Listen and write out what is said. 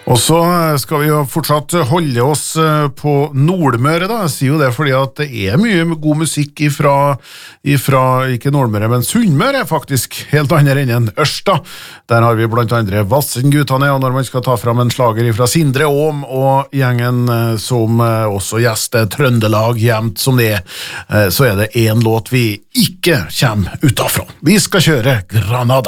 Og så skal vi jo fortsatt holde oss på Nordmøre da, jeg sier jo det fordi at det mye god musikk ifra ikke Nordmøre, men Sunnmøre faktisk, helt andre enn Ørsta. Der har vi blant andre Vassendgutane, og når man skal ta fram en slager ifra Sindre Åm og gjengen som også gjester Trøndelag jevnt som det så det en låt vi ikke kommer utenfra. Vi skal kjøre Granada.